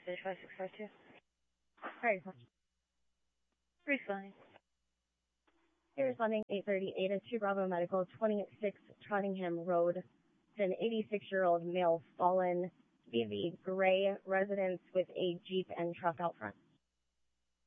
Stage 5652. Sorry, Responding. hey, responding 838 is 2 Bravo Medical, 26 Trottingham Road. It's an 86-year-old male fallen via the gray residence with a Jeep and truck out front.